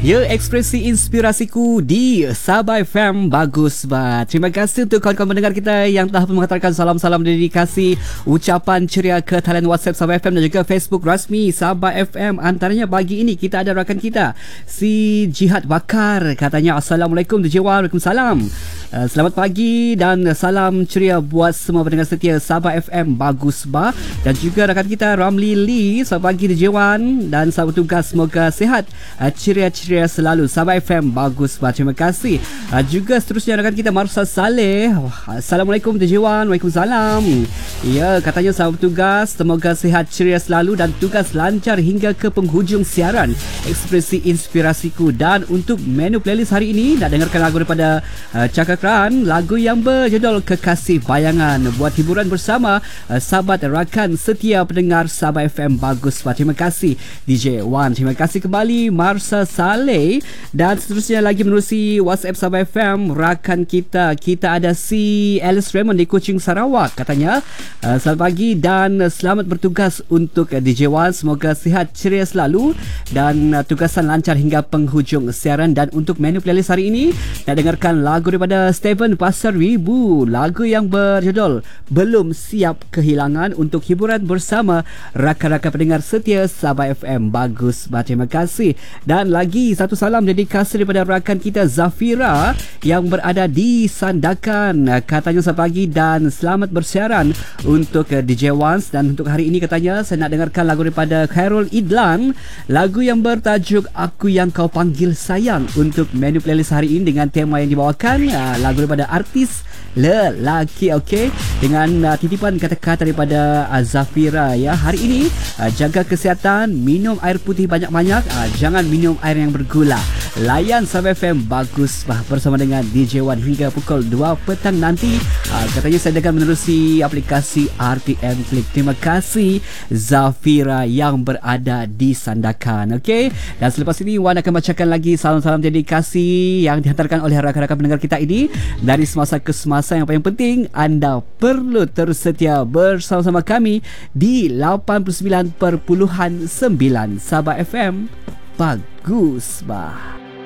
Ya, ekspresi inspirasiku di Sabah FM bagus banget. Terima kasih untuk kawan-kawan pendengar kita yang telah menghantarkan salam-salam dedikasi, ucapan ceria ke talian WhatsApp Sabah FM dan juga Facebook rasmi Sabah FM. Antaranya pagi ini kita ada rakan kita, si Jihad Bakar. Katanya, Assalamualaikum DJ Wan. Waalaikumsalam. Selamat pagi dan salam ceria buat semua pendengar setia Sabah FM bagus bah. Dan juga rakan kita Ramli Lee. Selamat pagi DJ Wan dan selamat tugas, semoga sihat, ceria-ceria selalu. Sabah FM bagus bah. Terima kasih. Juga seterusnya rakan kita Marsa Saleh. Assalamualaikum DJ Wan. Waalaikumsalam. Ya, katanya selamat tugas, semoga sihat, ceria selalu dan tugas lancar hingga ke penghujung siaran Ekspresi Inspirasiku. Dan untuk menu playlist hari ini, nak dengarkan lagu daripada Cakakran, lagu yang berjudul Kekasih Bayangan, buat hiburan bersama sahabat rakan setia pendengar Sabah FM bagus bah. Terima kasih DJ Wan. Terima kasih kembali Marsa Saleh. Dan seterusnya lagi menerusi WhatsApp Sabah FM, rakan kita ada si Alice Raymond di Kuching, Sarawak. Katanya, selamat pagi dan selamat bertugas untuk DJ Wan, semoga sihat, ceria selalu dan tugasan lancar hingga penghujung siaran. Dan untuk menu playlist hari ini, nak dengarkan lagu daripada Steven Pasar Ribu, lagu yang berjudul Belum Siap Kehilangan, untuk hiburan bersama rakan-rakan pendengar setia Sabah FM bagus bah. Terima kasih. Dan lagi satu salam dedikasi daripada rakan kita Zafira yang berada di Sandakan. Katanya selamat pagi dan selamat bersiaran untuk DJ Wans. Dan untuk hari ini katanya saya nak dengarkan lagu daripada Khairul Idlan, lagu yang bertajuk Aku Yang Kau Panggil Sayang, untuk menu playlist hari ini dengan tema yang dibawakan lagu daripada artis lelaki, okey, dengan titipan kata-kata daripada Zafira. Ya, hari ini jaga kesihatan, minum air putih banyak-banyak, jangan minum air yang bergula. Layan Sabah FM bagus bah bersama dengan DJ Wan hingga pukul 2 petang nanti. Katanya saya akan menerusi aplikasi RTM Click. Terima kasih Zafira yang berada di Sandakan. Okey, dan selepas ini Wan akan bacakan lagi salam-salam dedikasi yang dihantarkan oleh rakan-rakan pendengar kita ini dari semasa ke semasa. Yang paling penting, anda perlu terus setia bersama-sama kami di 89.9 Sabah FM bagus bah.